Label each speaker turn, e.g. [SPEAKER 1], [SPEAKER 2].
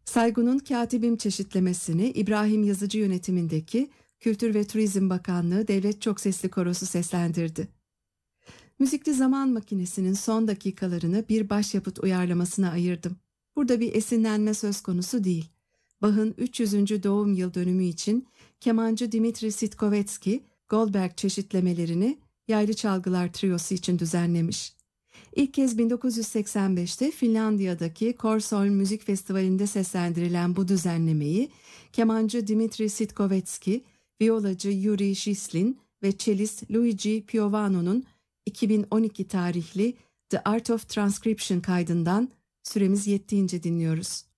[SPEAKER 1] Saygun'un Katibim çeşitlemesini İbrahim Yazıcı yönetimindeki Kültür ve Turizm Bakanlığı Devlet Çok Sesli Korosu seslendirdi. Müzikli Zaman Makinesi'nin son dakikalarını bir başyapıt uyarlamasına ayırdım. Burada bir esinlenme söz konusu değil. Bach'ın 300. doğum yıl dönümü için kemancı Dimitri Sitkovetsky, Goldberg çeşitlemelerini Yaylı Çalgılar Triosu için düzenlemiş. İlk kez 1985'te Finlandiya'daki Korsholm Müzik Festivali'nde seslendirilen bu düzenlemeyi kemancı Dimitri Sitkovetsky, viyolacı Yuri Shislin ve çelist Luigi Piovano'nun 2012 tarihli The Art of Transcription kaydından süremiz yettiğince dinliyoruz.